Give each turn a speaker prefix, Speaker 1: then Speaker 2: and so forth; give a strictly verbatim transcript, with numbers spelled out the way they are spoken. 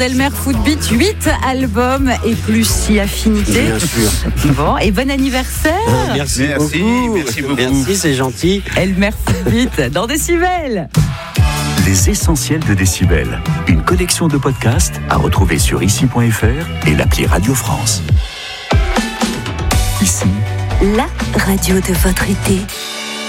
Speaker 1: d'Elmer Footbeat, huit albums et plus si affinité.
Speaker 2: Bien sûr.
Speaker 1: Bon, et bon anniversaire.
Speaker 2: Euh, merci,
Speaker 3: Merci,
Speaker 2: beaucoup.
Speaker 3: merci beaucoup.
Speaker 2: Merci, c'est gentil.
Speaker 1: Elmer Footbeat dans Décibel.
Speaker 4: Les essentiels de Décibel. Une collection de podcasts à retrouver sur ici point f r et l'appli Radio France. Ici,
Speaker 5: la radio de votre été.